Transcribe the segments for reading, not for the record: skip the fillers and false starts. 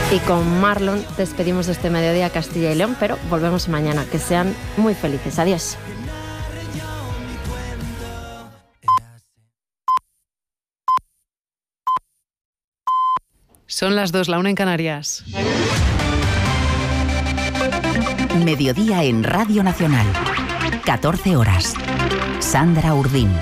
Y con Marlon despedimos de este mediodía Castilla y León, pero volvemos mañana. Que sean muy felices. Adiós. Son las 2, la 1 en Canarias. Mediodía en Radio Nacional. 14 horas. Sandra Urdín.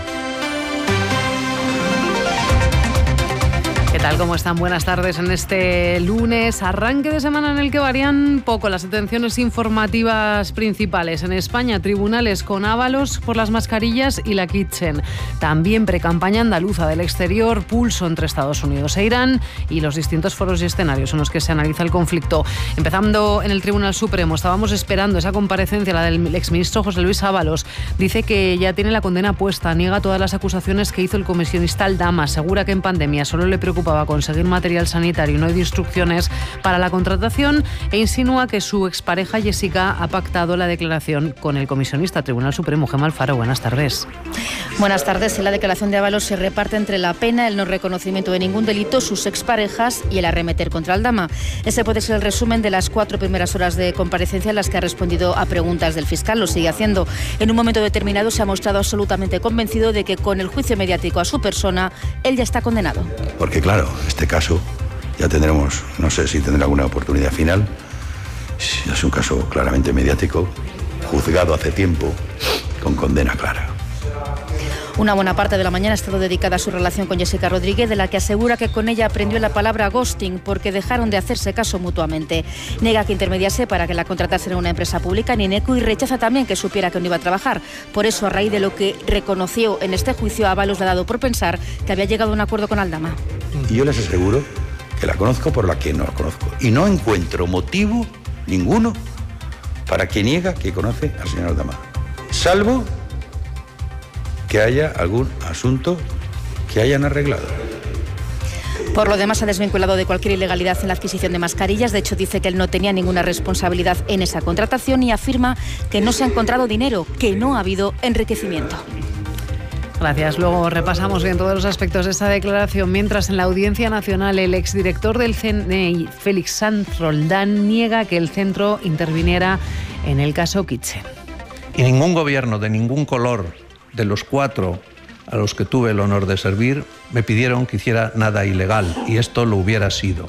¿Qué tal? ¿Cómo están? Buenas tardes en este lunes, arranque de semana en el que varían poco las atenciones informativas principales. En España, tribunales con Ábalos por las mascarillas y la Kitchen. También precampaña andaluza del exterior, pulso entre Estados Unidos e Irán y los distintos foros y escenarios en los que se analiza el conflicto. Empezando en el Tribunal Supremo, estábamos esperando esa comparecencia, la del exministro José Luis Ábalos. Dice que ya tiene la condena puesta, niega todas las acusaciones que hizo el comisionista Aldama, asegura que en pandemia solo le preocupaba conseguir material sanitario y no hay instrucciones para la contratación e insinúa que su expareja Jessica ha pactado la declaración con el comisionista. Tribunal Supremo, Gemma Alfaro, buenas tardes. Buenas tardes. En la declaración de Ábalos se reparte entre la pena, el no reconocimiento de ningún delito, sus exparejas y el arremeter contra Aldama. Ese puede ser el resumen de las 4 primeras horas de comparecencia en las que ha respondido a preguntas del fiscal. Lo sigue haciendo. En un momento determinado se ha mostrado absolutamente convencido de que con el juicio mediático a su persona, él ya está condenado. Porque claro, este caso ya tendremos, no sé si tendrá alguna oportunidad final. Es un caso claramente mediático, juzgado hace tiempo, con condena clara. Una buena parte de la mañana ha estado dedicada a su relación con Jessica Rodríguez, de la que asegura que con ella aprendió la palabra ghosting porque dejaron de hacerse caso mutuamente. Niega que intermediase para que la contratase en una empresa pública en Ineco y rechaza también que supiera que no iba a trabajar. Por eso, a raíz de lo que reconoció en este juicio, Ábalos le ha dado por pensar que había llegado a un acuerdo con Aldama. Y yo les aseguro que la conozco por la que no la conozco. Y no encuentro motivo ninguno para que niega que conoce al señor Aldama. Salvo que haya algún asunto que hayan arreglado. Por lo demás, ha desvinculado de cualquier ilegalidad en la adquisición de mascarillas. De hecho, dice que él no tenía ninguna responsabilidad en esa contratación y afirma que no se ha encontrado dinero, que no ha habido enriquecimiento. Gracias. Luego repasamos bien todos los aspectos de esta declaración. Mientras, en la Audiencia Nacional, el exdirector del CNI, Félix Sanz Roldán, niega que el centro interviniera en el caso Kitchen. Y ningún gobierno de ningún color de los 4 a los que tuve el honor de servir me pidieron que hiciera nada ilegal, y esto lo hubiera sido.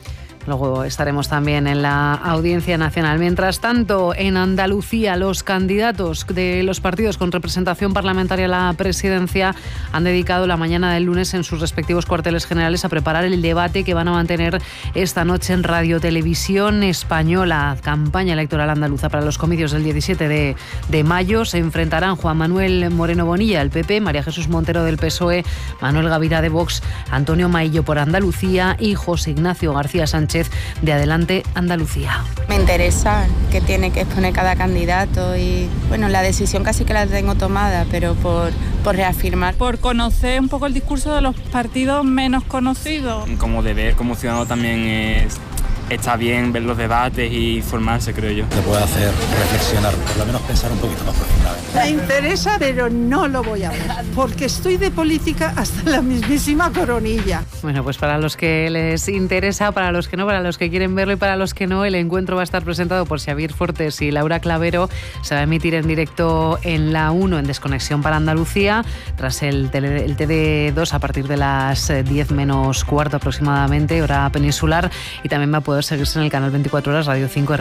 Luego estaremos también en la Audiencia Nacional. Mientras tanto, en Andalucía, los candidatos de los partidos con representación parlamentaria a la presidencia han dedicado la mañana del lunes en sus respectivos cuarteles generales a preparar el debate que van a mantener esta noche en Radio Televisión Española. Campaña electoral andaluza para los comicios del 17 de mayo. Se enfrentarán Juan Manuel Moreno Bonilla del PP, María Jesús Montero del PSOE, Manuel Gavira de Vox, Antonio Maillo por Andalucía y José Ignacio García Sánchez de Adelante Andalucía. Me interesa qué tiene que exponer cada candidato y bueno, la decisión casi que la tengo tomada, pero por reafirmar. Por conocer un poco el discurso de los partidos menos conocidos. Como deber, como ciudadano también está bien ver los debates y informarse, creo yo. Te puede hacer reflexionar, por lo menos pensar un poquito más profundamente. Me interesa, pero no lo voy a ver, porque estoy de política hasta la mismísima coronilla. Bueno, pues para los que les interesa, para los que no, para los que quieren verlo y para los que no, el encuentro va a estar presentado por Xavier Fortes y Laura Clavero. Se va a emitir en directo en la 1 en Desconexión para Andalucía, tras el TD2 a partir de las 10 menos cuarto aproximadamente, hora peninsular, y también va a poder seguirse en el canal 24 horas, Radio 5,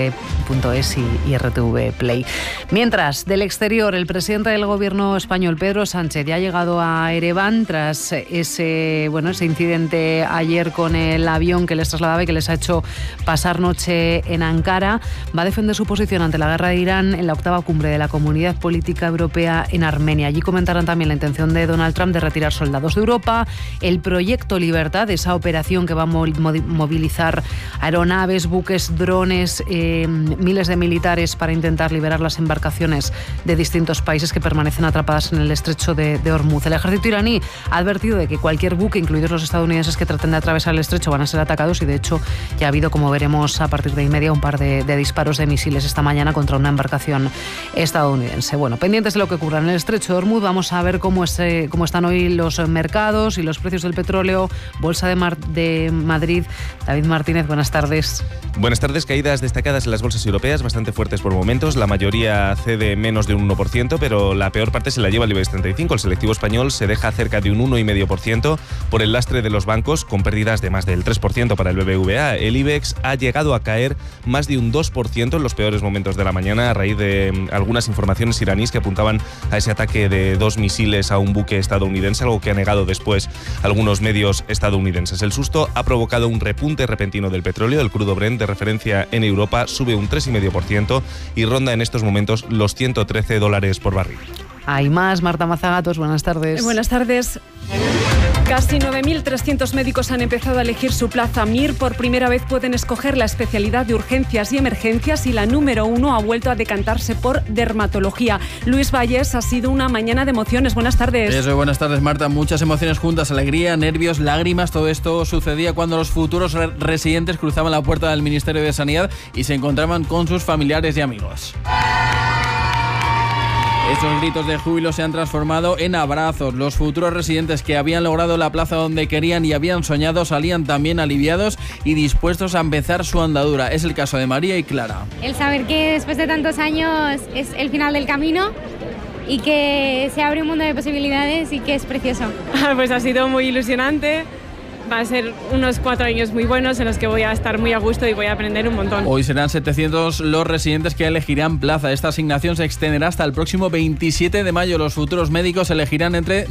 RTV.es y RTV Play. Mientras, del exterior, el presidente del gobierno español, Pedro Sánchez, ya ha llegado a Ereván tras ese incidente ayer con el avión que les trasladaba y que les ha hecho pasar noche en Ankara. Va a defender su posición ante la guerra de Irán en la 8ª cumbre de la Comunidad Política Europea en Armenia. Allí comentarán también la intención de Donald Trump de retirar soldados de Europa, el proyecto Libertad, esa operación que va a movilizar aeronaves, buques, drones, miles de militares para intentar liberar las embarcaciones de distintos países que permanecen atrapadas en el estrecho de Hormuz. El ejército iraní ha advertido de que cualquier buque, incluidos los estadounidenses que traten de atravesar el estrecho, van a ser atacados, y de hecho ya ha habido, como veremos a partir de inmedia, un par de disparos de misiles esta mañana contra una embarcación estadounidense. Bueno, pendientes de lo que ocurra en el estrecho de Hormuz, vamos a ver cómo están hoy los mercados y los precios del petróleo. Bolsa de Madrid. David Martínez, buenas buenas tardes. Buenas tardes. Caídas destacadas en las bolsas europeas, bastante fuertes por momentos. La mayoría cede menos de un 1%, pero la peor parte se la lleva el IBEX 35. El selectivo español se deja cerca de un 1,5% por el lastre de los bancos, con pérdidas de más del 3% para el BBVA. El IBEX ha llegado a caer más de un 2% en los peores momentos de la mañana a raíz de algunas informaciones iraníes que apuntaban a ese ataque de 2 misiles a un buque estadounidense, algo que ha negado después algunos medios estadounidenses. El susto ha provocado un repunte repentino del petróleo. El crudo Brent de referencia en Europa sube un 3,5% y ronda en estos momentos los $113 por barril. Hay más. Marta Mazagatos, buenas tardes. Buenas tardes. Casi 9.300 médicos han empezado a elegir su plaza MIR. Por primera vez pueden escoger la especialidad de urgencias y emergencias y la número 1 ha vuelto a decantarse por dermatología. Luis Valles, ha sido una mañana de emociones. Buenas tardes. Eso, buenas tardes, Marta. Muchas emociones juntas, alegría, nervios, lágrimas. Todo esto sucedía cuando los futuros residentes cruzaban la puerta del Ministerio de Sanidad y se encontraban con sus familiares y amigos. Estos gritos de júbilo se han transformado en abrazos. Los futuros residentes que habían logrado la plaza donde querían y habían soñado salían también aliviados y dispuestos a empezar su andadura. Es el caso de María y Clara. El saber que después de tantos años es el final del camino y que se abre un mundo de posibilidades y que es precioso. Pues ha sido muy ilusionante. Va a ser unos 4 años muy buenos en los que voy a estar muy a gusto y voy a aprender un montón. Hoy serán 700 los residentes que elegirán plaza. Esta asignación se extenderá hasta el próximo 27 de mayo. Los futuros médicos elegirán entre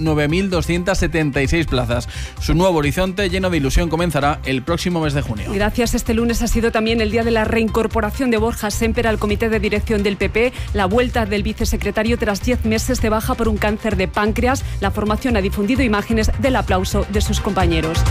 9.276 plazas. Su nuevo horizonte lleno de ilusión comenzará el próximo mes de junio. Gracias. Este lunes ha sido también el día de la reincorporación de Borja Sémper al comité de dirección del PP, la vuelta del vicesecretario tras 10 meses de baja por un cáncer de páncreas. La formación ha difundido imágenes del aplauso de sus compañeros.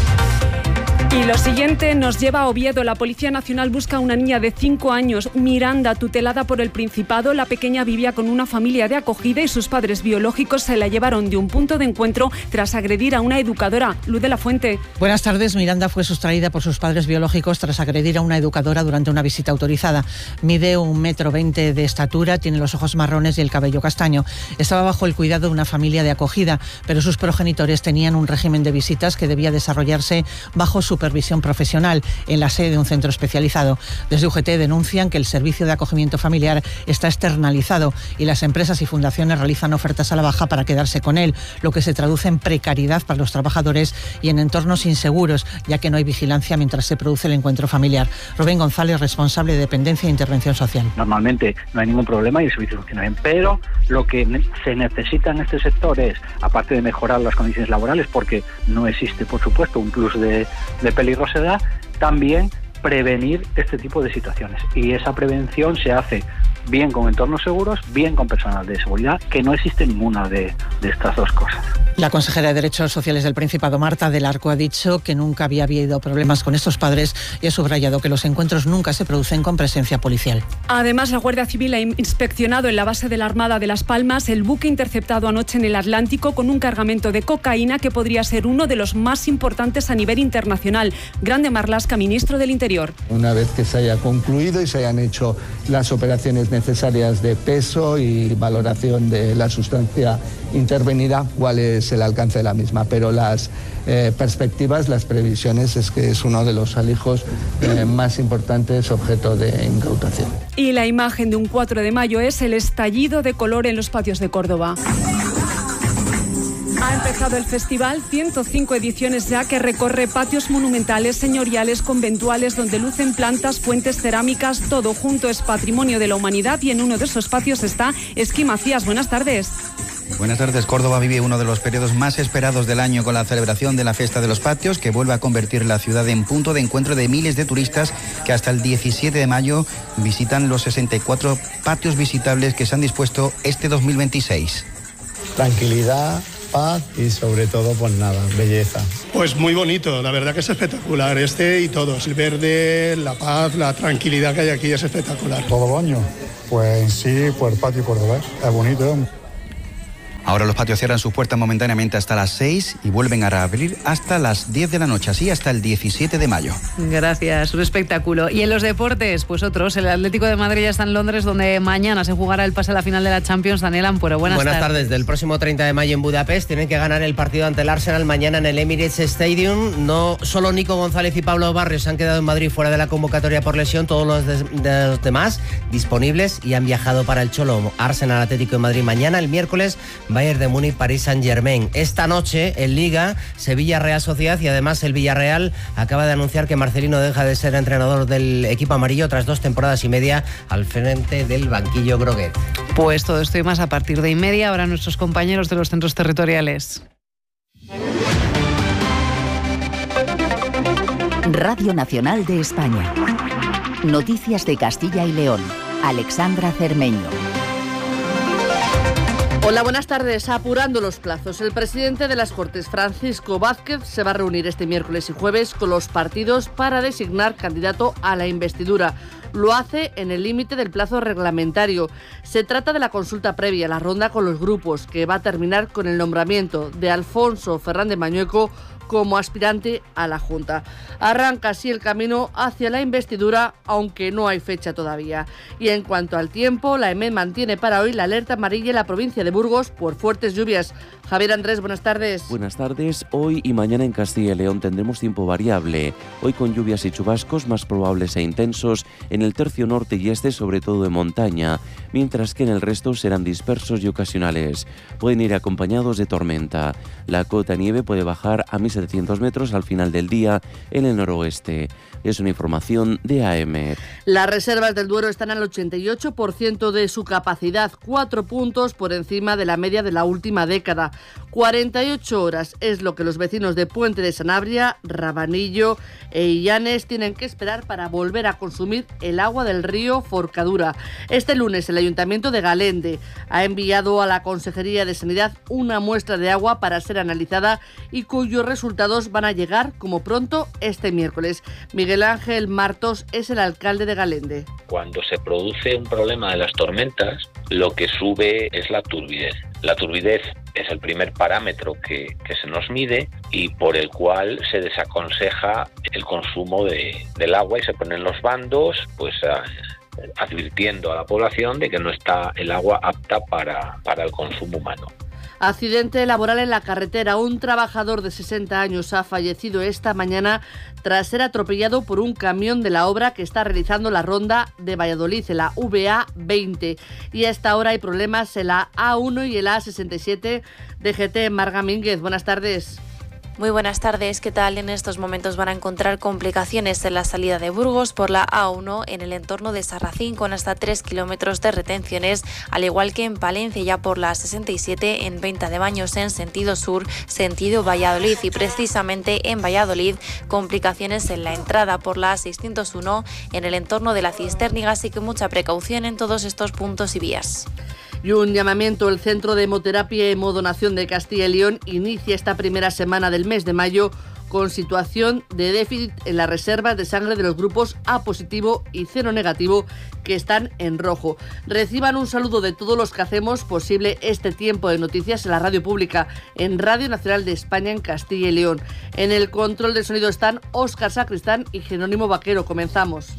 Y lo siguiente nos lleva a Oviedo. La Policía Nacional busca a una niña de 5 años, Miranda, tutelada por el Principado. La pequeña vivía con una familia de acogida y sus padres biológicos se la llevaron de un punto de encuentro tras agredir a una educadora. Luz de la Fuente. Buenas tardes. Miranda fue sustraída por sus padres biológicos tras agredir a una educadora durante una visita autorizada. Mide 1,20 m de estatura, tiene los ojos marrones y el cabello castaño. Estaba bajo el cuidado de una familia de acogida, pero sus progenitores tenían un régimen de visitas que debía desarrollarse bajo supervisión profesional en la sede de un centro especializado. Desde UGT denuncian que el servicio de acogimiento familiar está externalizado y las empresas y fundaciones realizan ofertas a la baja para quedarse con él, lo que se traduce en precariedad para los trabajadores y en entornos inseguros, ya que no hay vigilancia mientras se produce el encuentro familiar. Rubén González, responsable de Dependencia e Intervención Social. Normalmente no hay ningún problema y el servicio funciona bien, pero lo que se necesita en este sector es, aparte de mejorar las condiciones laborales, porque no existe, por supuesto, un plus de peligrosidad, también prevenir este tipo de situaciones. Y esa prevención se hace bien con entornos seguros, bien con personal de seguridad, que no existe ninguna de estas dos cosas. La consejera de Derechos Sociales del Principado, Marta del Arco, ha dicho que nunca había habido problemas con estos padres y ha subrayado que los encuentros nunca se producen con presencia policial. Además, la Guardia Civil ha inspeccionado en la base de la Armada de Las Palmas el buque interceptado anoche en el Atlántico con un cargamento de cocaína que podría ser uno de los más importantes a nivel internacional. Grande Marlaska, ministro del Interior. Una vez que se haya concluido y se hayan hecho las operaciones necesarias de peso y valoración de la sustancia intervenida, cuál es el alcance de la misma, pero las perspectivas, las previsiones es que es uno de los alijos más importantes objeto de incautación. Y la imagen de un 4 de mayo es el estallido de color en los patios de Córdoba. Ha empezado el festival, 105 ediciones ya, que recorre patios monumentales, señoriales, conventuales, donde lucen plantas, fuentes, cerámicas, todo junto es patrimonio de la humanidad y en uno de esos patios está Esquí Macías. Buenas tardes. Buenas tardes. Córdoba vive uno de los periodos más esperados del año con la celebración de la Fiesta de los Patios, que vuelve a convertir la ciudad en punto de encuentro de miles de turistas que hasta el 17 de mayo visitan los 64 patios visitables que se han dispuesto este 2026. Tranquilidad, paz y sobre todo, pues nada, belleza. Pues muy bonito, la verdad que es espectacular, y todos, el verde, la paz, la tranquilidad que hay aquí es espectacular. Todo el año, pues sí, pues el patio cordobés, es bonito. Ahora los patios cierran sus puertas momentáneamente hasta las 6 y vuelven a reabrir hasta las 10 de la noche, así hasta el 17 de mayo. Gracias, un espectáculo. Y en los deportes, pues otros. El Atlético de Madrid ya está en Londres, donde mañana se jugará el pase a la final de la Champions. Daniel Ampuero, buenas tardes. Del próximo 30 de mayo en Budapest tienen que ganar el partido ante el Arsenal mañana en el Emirates Stadium. No solo Nico González y Pablo Barrios han quedado en Madrid fuera de la convocatoria por lesión, todos los demás disponibles y han viajado para el Cholo. Arsenal, Atlético de Madrid mañana, el miércoles Bayern de Múnich, París Saint-Germain. Esta noche en Liga, Sevilla Real Sociedad, y además el Villarreal acaba de anunciar que Marcelino deja de ser entrenador del equipo amarillo tras 2 temporadas y media al frente del banquillo groguet. Pues todo esto y más a partir de 1:30. Ahora nuestros compañeros de los centros territoriales. Radio Nacional de España. Noticias de Castilla y León. Alexandra Cermeño. Hola, buenas tardes. Apurando los plazos, el presidente de las Cortes, Francisco Vázquez, se va a reunir este miércoles y jueves con los partidos para designar candidato a la investidura. Lo hace en el límite del plazo reglamentario. Se trata de la consulta previa a la ronda con los grupos, que va a terminar con el nombramiento de Alfonso Fernández Mañueco como aspirante a la Junta. Arranca así el camino hacia la investidura, aunque no hay fecha todavía. Y en cuanto al tiempo, la EMET mantiene para hoy la alerta amarilla en la provincia de Burgos por fuertes lluvias. Javier Andrés, buenas tardes. Buenas tardes. Hoy y mañana en Castilla y León tendremos tiempo variable. Hoy con lluvias y chubascos más probables e intensos en el tercio norte y este, sobre todo en montaña, mientras que en el resto serán dispersos y ocasionales. Pueden ir acompañados de tormenta. La cota nieve puede bajar a 1.700 metros al final del día en el noroeste. Es una información de AEMET. Las reservas del Duero están al 88% de su capacidad, 4 puntos por encima de la media de la última década. 48 horas es lo que los vecinos de Puente de Sanabria, Rabanillo e Illanes tienen que esperar para volver a consumir el agua del río Forcadura. Este lunes el Ayuntamiento de Galende ha enviado a la Consejería de Sanidad una muestra de agua para ser analizada y cuyos resultados van a llegar como pronto este miércoles. Miguel Ángel Martos es el alcalde de Galende. Cuando se produce un problema de las tormentas, lo que sube es la turbidez. La turbidez es el primer parámetro que se nos mide y por el cual se desaconseja el consumo del agua y se ponen los bandos advirtiendo a la población de que no está el agua apta para el consumo humano. Accidente laboral en la carretera. Un trabajador de 60 años ha fallecido esta mañana tras ser atropellado por un camión de la obra que está realizando la ronda de Valladolid, en la VA20. Y a esta hora hay problemas en la A1 y el A67 de GT. Marga Mínguez, buenas tardes. Muy buenas tardes, ¿qué tal? En estos momentos van a encontrar complicaciones en la salida de Burgos por la A1 en el entorno de Sarracín con hasta 3 kilómetros de retenciones, al igual que en Palencia ya por la 67 en Venta de Baños en sentido sur, sentido Valladolid, y precisamente en Valladolid complicaciones en la entrada por la 601 en el entorno de la Cisterniga, así que mucha precaución en todos estos puntos y vías. Y un llamamiento: el Centro de Hemoterapia y Hemodonación de Castilla y León inicia esta primera semana del mes de mayo con situación de déficit en las reservas de sangre de los grupos A positivo y cero negativo que están en rojo. Reciban un saludo de todos los que hacemos posible este tiempo de noticias en la radio pública, en Radio Nacional de España en Castilla y León. En el control del sonido están Óscar Sacristán y Jerónimo Vaquero. Comenzamos.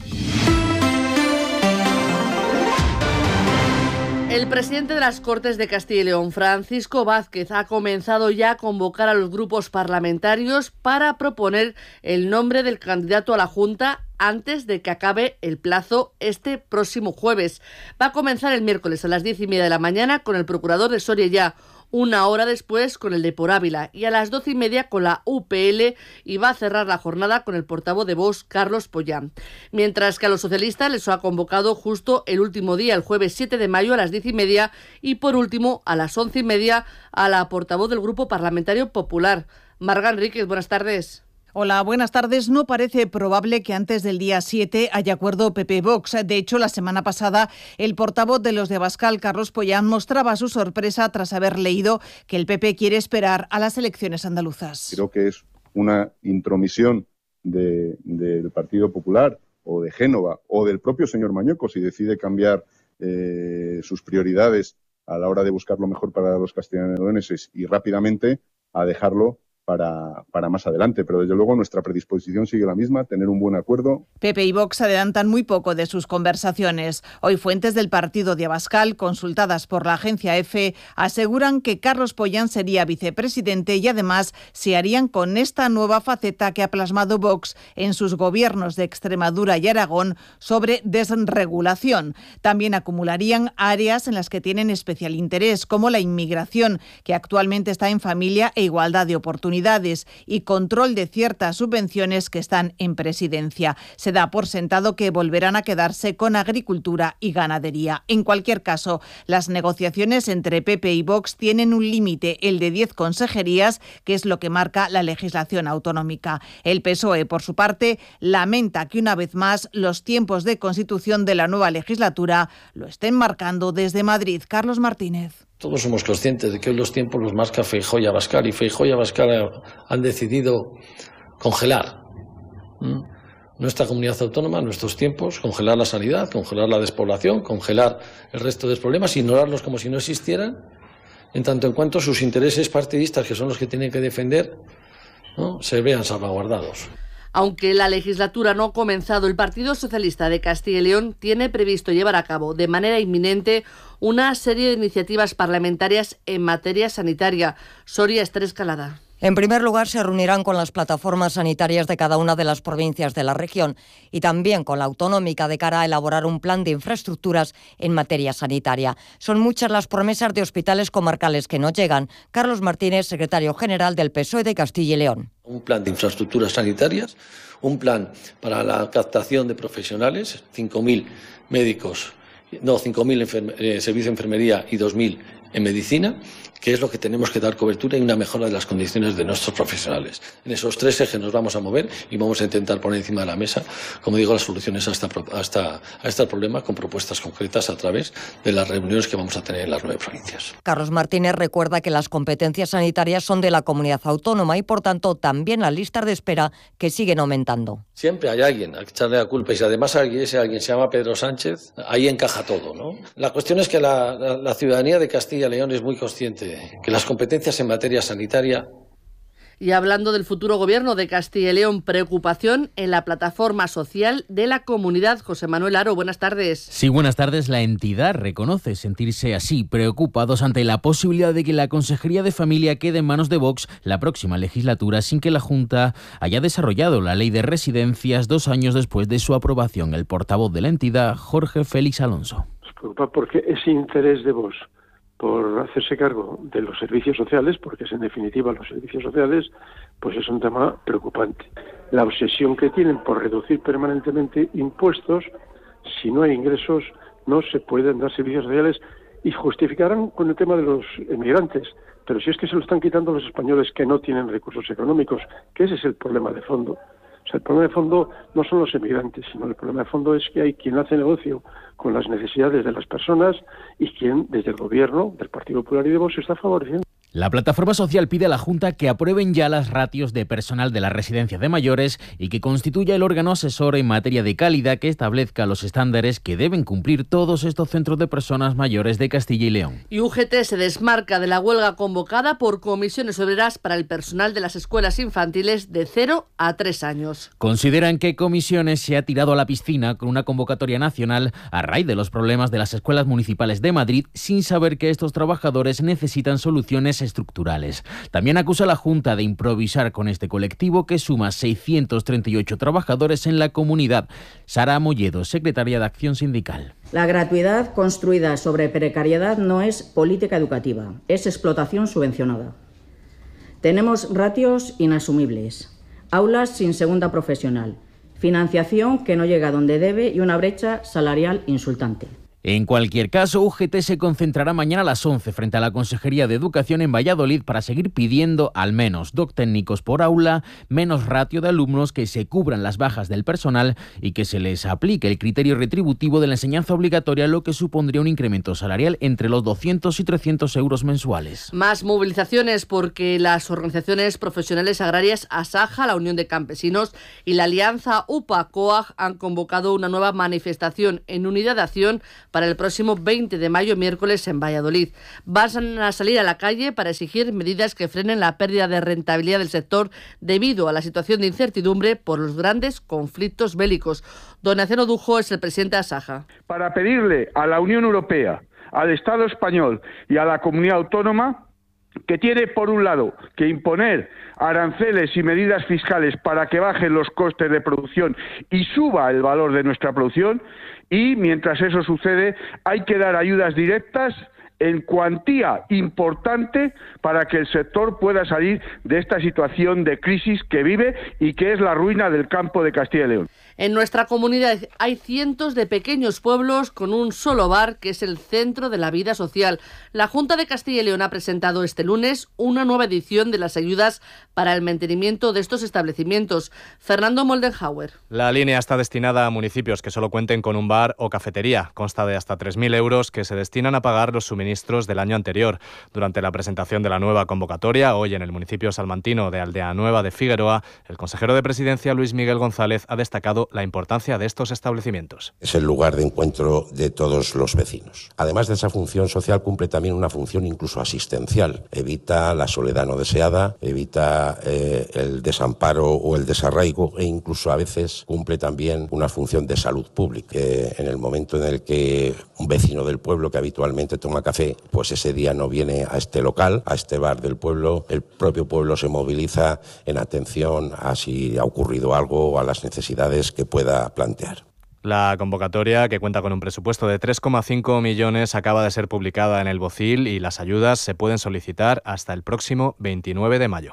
El presidente de las Cortes de Castilla y León, Francisco Vázquez, ha comenzado ya a convocar a los grupos parlamentarios para proponer el nombre del candidato a la Junta antes de que acabe el plazo este próximo jueves. Va a comenzar el miércoles a las 10:30 de la mañana con el procurador de Soria Ya, una hora después con el de Por Ávila y a las 12:30 con la UPL, y va a cerrar la jornada con el portavoz de Vox, Carlos Pollán. Mientras que a los socialistas les ha convocado justo el último día, el jueves 7 de mayo a las 10:30, y por último a las 11:30 a la portavoz del Grupo Parlamentario Popular. Marga Enríquez, buenas tardes. Hola, buenas tardes. No parece probable que antes del día 7 haya acuerdo PP-Vox. De hecho, la semana pasada, el portavoz de los de Abascal, Carlos Pollán, mostraba su sorpresa tras haber leído que el PP quiere esperar a las elecciones andaluzas. Creo que es una intromisión del Partido Popular o de Génova o del propio señor Mañueco si decide cambiar sus prioridades a la hora de buscar lo mejor para los castellanoleoneses y rápidamente a dejarlo para más adelante, pero desde luego nuestra predisposición sigue la misma, tener un buen acuerdo. PP y Vox adelantan muy poco de sus conversaciones. Hoy fuentes del partido de Abascal, consultadas por la agencia EFE, aseguran que Carlos Pollán sería vicepresidente y además se harían con esta nueva faceta que ha plasmado Vox en sus gobiernos de Extremadura y Aragón sobre desregulación. También acumularían áreas en las que tienen especial interés, como la inmigración, que actualmente está en familia e igualdad de oportunidades, y control de ciertas subvenciones que están en presidencia. Se da por sentado que volverán a quedarse con agricultura y ganadería. En cualquier caso, las negociaciones entre PP y Vox tienen un límite, el de 10 consejerías, que es lo que marca la legislación autonómica. El PSOE, por su parte, lamenta que una vez más los tiempos de constitución de la nueva legislatura lo estén marcando desde Madrid. Carlos Martínez. Todos somos conscientes de que hoy los tiempos los marca Feijóo y Abascal, y Feijóo y Abascal han decidido congelar nuestra comunidad autónoma, nuestros tiempos, congelar la sanidad, congelar la despoblación, congelar el resto de los problemas, ignorarlos como si no existieran, en tanto en cuanto sus intereses partidistas, que son los que tienen que defender, ¿no?, se vean salvaguardados. Aunque la legislatura no ha comenzado, el Partido Socialista de Castilla y León tiene previsto llevar a cabo de manera inminente una serie de iniciativas parlamentarias en materia sanitaria. Soria, Esther Escalada. En primer lugar, se reunirán con las plataformas sanitarias de cada una de las provincias de la región y también con la autonómica de cara a elaborar un plan de infraestructuras en materia sanitaria. Son muchas las promesas de hospitales comarcales que no llegan. Carlos Martínez, secretario general del PSOE de Castilla y León. Un plan de infraestructuras sanitarias, un plan para la captación de profesionales, 5.000 médicos, 5.000 servicios de enfermería y 2.000 en medicina, que es lo que tenemos que dar cobertura y una mejora de las condiciones de nuestros profesionales. En esos tres ejes nos vamos a mover y vamos a intentar poner encima de la mesa, como digo, las soluciones a este problema con propuestas concretas a través de las reuniones que vamos a tener en las 9 provincias. Carlos Martínez recuerda que las competencias sanitarias son de la comunidad autónoma y, por tanto, también las listas de espera que siguen aumentando. Siempre hay alguien a echarle la culpa y si además ese alguien se llama Pedro Sánchez, ahí encaja todo, ¿no? La cuestión es que la ciudadanía de Castilla y León es muy consciente que las competencias en materia sanitaria. Y hablando del futuro gobierno de Castilla y León, preocupación en la plataforma social de la comunidad. José Manuel Aro, buenas tardes. Sí, buenas tardes. La entidad reconoce sentirse así preocupados ante la posibilidad de que la Consejería de Familia quede en manos de Vox la próxima legislatura sin que la Junta haya desarrollado la ley de residencias 2 años después de su aprobación. El portavoz de la entidad, Jorge Félix Alonso. Nos preocupa porque ese interés de Vox por hacerse cargo de los servicios sociales, porque es en definitiva los servicios sociales, pues es un tema preocupante. La obsesión que tienen por reducir permanentemente impuestos, si no hay ingresos, no se pueden dar servicios sociales, y justificarán con el tema de los emigrantes, pero si es que se lo están quitando los españoles que no tienen recursos económicos, que ese es el problema de fondo. O sea, el problema de fondo no son los emigrantes, sino el problema de fondo es que hay quien hace negocio con las necesidades de las personas y quien, desde el gobierno del Partido Popular y de Vox, está favoreciendo. La plataforma social pide a la Junta que aprueben ya las ratios de personal de las residencias de mayores y que constituya el órgano asesor en materia de calidad que establezca los estándares que deben cumplir todos estos centros de personas mayores de Castilla y León. Y UGT se desmarca de la huelga convocada por comisiones obreras para el personal de las escuelas infantiles de 0 a 3 años. Consideran que Comisiones se ha tirado a la piscina con una convocatoria nacional a raíz de los problemas de las escuelas municipales de Madrid, sin saber que estos trabajadores necesitan soluciones estructurales. También acusa a la Junta de improvisar con este colectivo que suma 638 trabajadores en la comunidad. Sara Molledo, secretaria de Acción Sindical. La gratuidad construida sobre precariedad no es política educativa, es explotación subvencionada. Tenemos ratios inasumibles, aulas sin segunda profesional, financiación que no llega donde debe y una brecha salarial insultante. En cualquier caso, UGT se concentrará mañana a las 11 frente a la Consejería de Educación en Valladolid para seguir pidiendo al menos 2 técnicos por aula, menos ratio de alumnos, que se cubran las bajas del personal y que se les aplique el criterio retributivo de la enseñanza obligatoria, lo que supondría un incremento salarial entre los 200 y 300 euros mensuales. Más movilizaciones porque las organizaciones profesionales agrarias ASAJA, la Unión de Campesinos y la Alianza UPA-COAG han convocado una nueva manifestación en unidad de acción para para el próximo 20 de mayo, miércoles, en Valladolid. Van a salir a la calle para exigir medidas que frenen la pérdida de rentabilidad del sector debido a la situación de incertidumbre por los grandes conflictos bélicos. Don Aciano Dujo es el presidente de Asaja. Para pedirle a la Unión Europea, al Estado español y a la comunidad autónoma, que tiene por un lado que imponer aranceles y medidas fiscales para que bajen los costes de producción y suba el valor de nuestra producción, y mientras eso sucede hay que dar ayudas directas en cuantía importante para que el sector pueda salir de esta situación de crisis que vive y que es la ruina del campo de Castilla y León. En nuestra comunidad hay cientos de pequeños pueblos con un solo bar que es el centro de la vida social. La Junta de Castilla y León ha presentado este lunes una nueva edición de las ayudas para el mantenimiento de estos establecimientos. Fernando Moldenhauer. La línea está destinada a municipios que solo cuenten con un bar o cafetería. Consta de hasta 3.000 euros que se destinan a pagar los suministros del año anterior. Durante la presentación de la nueva convocatoria, hoy en el municipio salmantino de Aldea Nueva de Figueroa, el consejero de Presidencia, Luis Miguel González, ha destacado la importancia de estos establecimientos. Es el lugar de encuentro de todos los vecinos. Además de esa función social, cumple también una función incluso asistencial. Evita la soledad no deseada, evita el desamparo o el desarraigo, e incluso a veces cumple también una función de salud pública. En el momento en el que un vecino del pueblo que habitualmente toma café, pues ese día no viene a este local, a este bar del pueblo, el propio pueblo se moviliza en atención a si ha ocurrido algo o a las necesidades que pueda plantear. La convocatoria, que cuenta con un presupuesto de 3,5 millones, acaba de ser publicada en el BOCIL y las ayudas se pueden solicitar hasta el próximo 29 de mayo.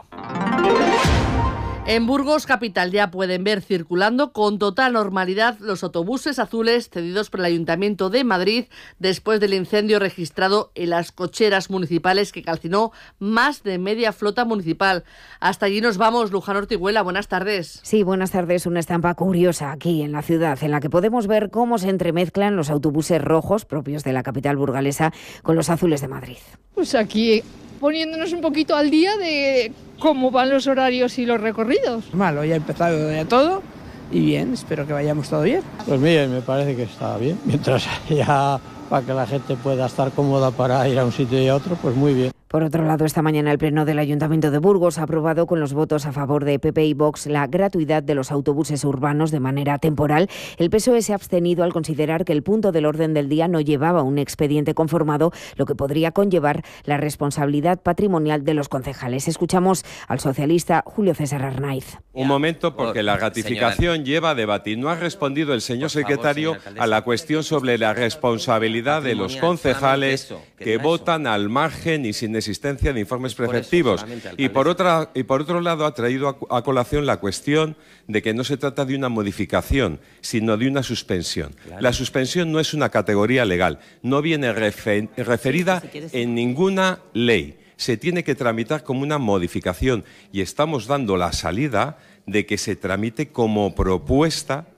En Burgos capital ya pueden ver circulando con total normalidad los autobuses azules cedidos por el Ayuntamiento de Madrid después del incendio registrado en las cocheras municipales que calcinó más de media flota municipal. Hasta allí nos vamos. Luján Ortiguela, buenas tardes. Sí, buenas tardes. Una estampa curiosa aquí en la ciudad en la que podemos ver cómo se entremezclan los autobuses rojos propios de la capital burgalesa con los azules de Madrid. Pues aquí poniéndonos un poquito al día de cómo van los horarios y los recorridos. Malo, ya ha empezado ya todo y bien, espero que vayamos todo bien. Pues bien, me parece que está bien, mientras haya para que la gente pueda estar cómoda para ir a un sitio y a otro, pues muy bien. Por otro lado, esta mañana el Pleno del Ayuntamiento de Burgos ha aprobado con los votos a favor de PP y Vox la gratuidad de los autobuses urbanos de manera temporal. El PSOE se ha abstenido al considerar que el punto del orden del día no llevaba un expediente conformado, lo que podría conllevar la responsabilidad patrimonial de los concejales. Escuchamos al socialista Julio César Arnaiz. Un momento, porque la ratificación lleva a debatir. No ha respondido el señor secretario a la cuestión sobre la responsabilidad de los concejales que votan al margen y sin existencia de informes preceptivos. Y por otro lado ha traído a colación la cuestión de que no se trata de una modificación, sino de una suspensión. Claro. La suspensión no es una categoría legal, no viene referida en ninguna ley. Se tiene que tramitar como una modificación y estamos dando la salida de que se tramite como propuesta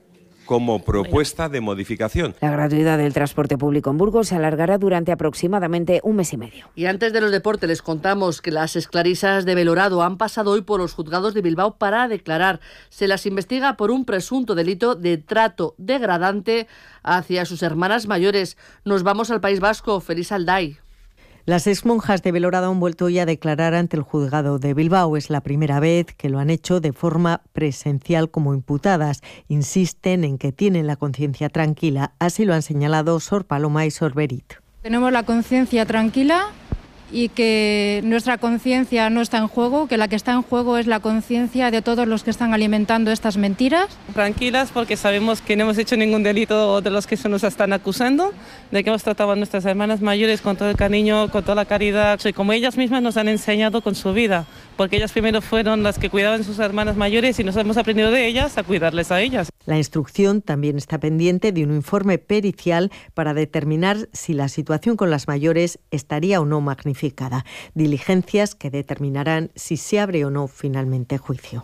de modificación. La gratuidad del transporte público en Burgos se alargará durante aproximadamente un mes y medio. Y antes de los deportes les contamos que las esclarisas de Belorado han pasado hoy por los juzgados de Bilbao para declarar. Se las investiga por un presunto delito de trato degradante hacia sus hermanas mayores. Nos vamos al País Vasco. Feliz Alday. Las exmonjas de Belorado han vuelto hoy a declarar ante el juzgado de Bilbao. Es la primera vez que lo han hecho de forma presencial como imputadas. Insisten en que tienen la conciencia tranquila. Así lo han señalado Sor Paloma y Sor Berit. Tenemos la conciencia tranquila y que nuestra conciencia no está en juego, que la que está en juego es la conciencia de todos los que están alimentando estas mentiras. Tranquilas porque sabemos que no hemos hecho ningún delito de los que se nos están acusando, de que hemos tratado a nuestras hermanas mayores con todo el cariño, con toda la caridad, y como ellas mismas nos han enseñado con su vida, porque ellas primero fueron las que cuidaban a sus hermanas mayores y nos hemos aprendido de ellas a cuidarles a ellas. La instrucción también está pendiente de un informe pericial para determinar si la situación con las mayores estaría o no magnificada. Diligencias que determinarán si se abre o no finalmente juicio.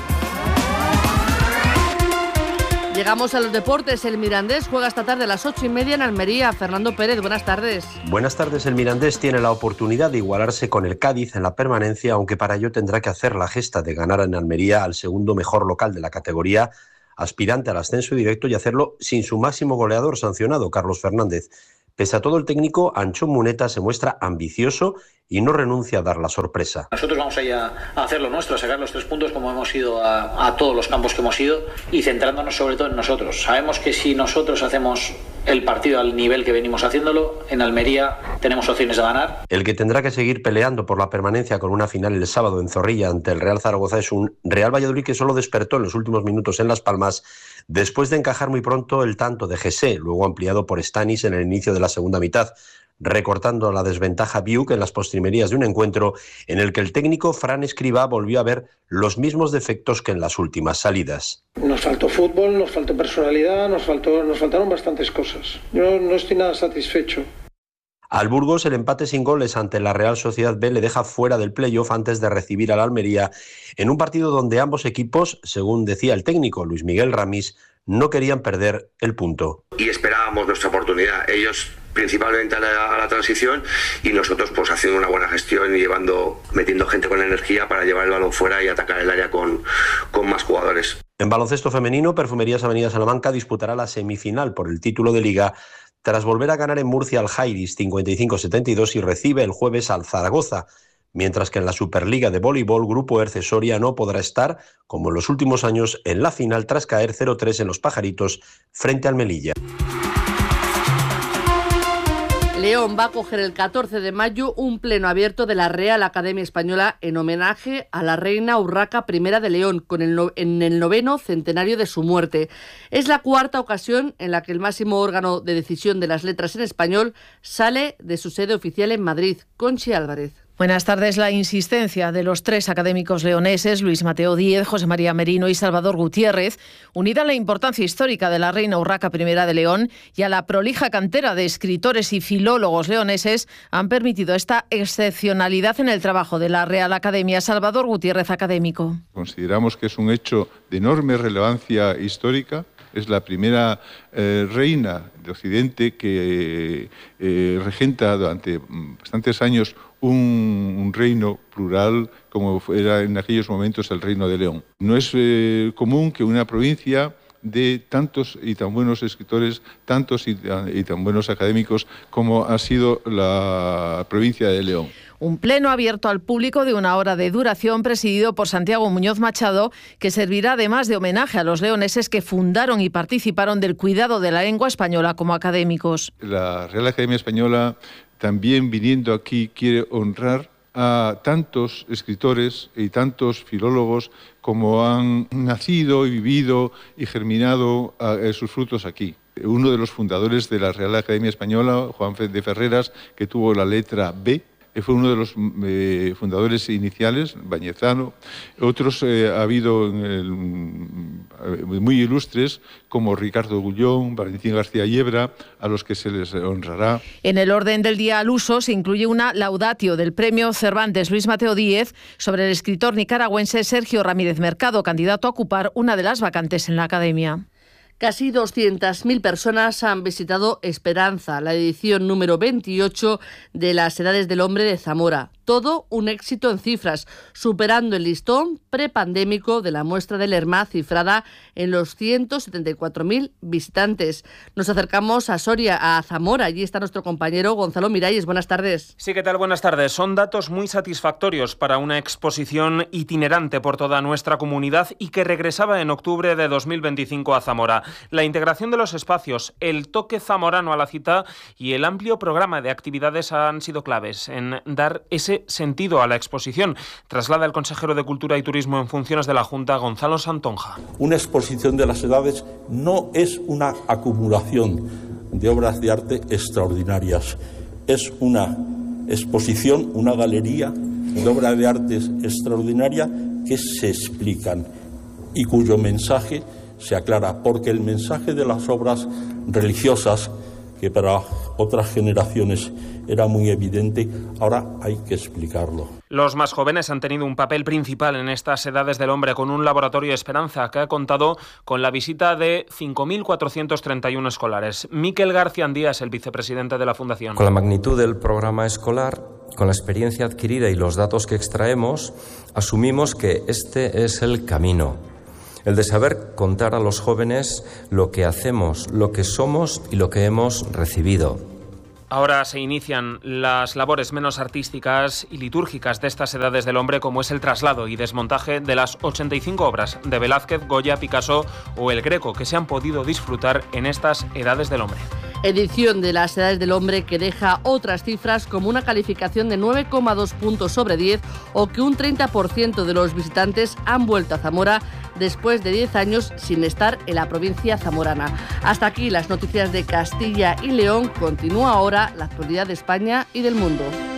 Llegamos a los deportes. El Mirandés juega esta tarde a las 8:30 en Almería. Fernando Pérez, buenas tardes. Buenas tardes. El Mirandés tiene la oportunidad de igualarse con el Cádiz en la permanencia, aunque para ello tendrá que hacer la gesta de ganar en Almería al segundo mejor local de la categoría aspirante al ascenso directo, y hacerlo sin su máximo goleador sancionado, Carlos Fernández. Pese a todo, el técnico Anchón Muneta se muestra ambicioso y no renuncia a dar la sorpresa. Nosotros vamos a ir a hacer lo nuestro, a sacar los 3 puntos como hemos ido a todos los campos que hemos ido, y centrándonos sobre todo en nosotros. Sabemos que si nosotros hacemos el partido al nivel que venimos haciéndolo, en Almería tenemos opciones de ganar. El que tendrá que seguir peleando por la permanencia con una final el sábado en Zorrilla ante el Real Zaragoza es un Real Valladolid que solo despertó en los últimos minutos en Las Palmas después de encajar muy pronto el tanto de Jesse, luego ampliado por Stanis en el inicio de la segunda mitad, recortando la desventaja Biuk en las postrimerías de un encuentro en el que el técnico Fran Escribá volvió a ver los mismos defectos que en las últimas salidas. Nos faltó fútbol, nos faltó personalidad, nos faltaron bastantes cosas. Yo no estoy nada satisfecho. Al Burgos, el empate sin goles ante la Real Sociedad B le deja fuera del playoff antes de recibir al Almería en un partido donde ambos equipos, según decía el técnico Luis Miguel Ramis, no querían perder el punto. Y esperábamos nuestra oportunidad. Ellos principalmente a la transición, y nosotros pues haciendo una buena gestión y metiendo gente con energía para llevar el balón fuera y atacar el área con más jugadores. En baloncesto femenino, Perfumerías Avenida Salamanca disputará la semifinal por el título de Liga tras volver a ganar en Murcia al Jairis 55-72 y recibe el jueves al Zaragoza, mientras que en la Superliga de voleibol Grupo Erce Soria no podrá estar, como en los últimos años, en la final tras caer 0-3 en los Pajaritos frente al Melilla. León va a acoger el 14 de mayo un pleno abierto de la Real Academia Española en homenaje a la reina Urraca I de León, en el 9º centenario de su muerte. Es la 4ª ocasión en la que el máximo órgano de decisión de las letras en español sale de su sede oficial en Madrid. Conchi Álvarez. Buenas tardes. La insistencia de los 3 académicos leoneses, Luis Mateo Díez, José María Merino y Salvador Gutiérrez, unida a la importancia histórica de la reina Urraca I de León y a la prolija cantera de escritores y filólogos leoneses, han permitido esta excepcionalidad en el trabajo de la Real Academia. Salvador Gutiérrez, académico. Consideramos que es un hecho de enorme relevancia histórica. Es la primera reina de Occidente que regenta durante bastantes años un reino plural como era en aquellos momentos el Reino de León. No es común que una provincia de tantos y tan buenos escritores, tantos y tan buenos académicos como ha sido la provincia de León. Un pleno abierto al público de 1 hora de duración, presidido por Santiago Muñoz Machado, que servirá además de homenaje a los leoneses que fundaron y participaron del cuidado de la lengua española como académicos. La Real Academia Española, también viniendo aquí, quiere honrar a tantos escritores y tantos filólogos como han nacido y vivido y germinado sus frutos aquí. Uno de los fundadores de la Real Academia Española, Juan de Ferreras, que tuvo la letra B, fue uno de los fundadores iniciales, Bañezano. Otros ha habido muy ilustres, como Ricardo Gullón, Valentín García Yebra, a los que se les honrará. En el orden del día al uso se incluye una laudatio del Premio Cervantes Luis Mateo Díez sobre el escritor nicaragüense Sergio Ramírez Mercado, candidato a ocupar una de las vacantes en la Academia. Casi 200.000 personas han visitado Esperanza, la edición número 28 de las Edades del Hombre de Zamora. Todo un éxito en cifras, superando el listón prepandémico de la muestra del Lerma, cifrada en los 174.000 visitantes. Nos acercamos a Soria, a Zamora. Allí está nuestro compañero Gonzalo Miralles. Buenas tardes. Sí, ¿qué tal? Buenas tardes. Son datos muy satisfactorios para una exposición itinerante por toda nuestra comunidad y que regresaba en octubre de 2025 a Zamora. La integración de los espacios, el toque zamorano a la cita y el amplio programa de actividades han sido claves en dar ese sentido a la exposición, traslada el consejero de Cultura y Turismo en funciones de la Junta, Gonzalo Santonja. Una exposición de las edades no es una acumulación de obras de arte extraordinarias, es una exposición, una galería de obras de arte extraordinaria que se explican y cuyo mensaje se aclara, porque el mensaje de las obras religiosas, que para otras generaciones era muy evidente, ahora hay que explicarlo. Los más jóvenes han tenido un papel principal en estas Edades del Hombre, con un laboratorio Esperanza que ha contado con la visita de 5.431 escolares. Miquel García Andía es el vicepresidente de la Fundación. Con la magnitud del programa escolar, con la experiencia adquirida y los datos que extraemos, asumimos que este es el camino. el de saber contar a los jóvenes lo que hacemos, lo que somos y lo que hemos recibido. Ahora se inician las labores menos artísticas y litúrgicas de estas edades del hombre, como es el traslado y desmontaje de las 85 obras de Velázquez, Goya, Picasso o El Greco, que se han podido disfrutar en estas edades del hombre. Edición de las edades del hombre que deja otras cifras como una calificación de 9,2 puntos sobre 10 o que un 30% de los visitantes han vuelto a Zamora después de 10 años sin estar en la provincia zamorana. Hasta aquí las noticias de Castilla y León. Continúa ahora la actualidad de España y del mundo.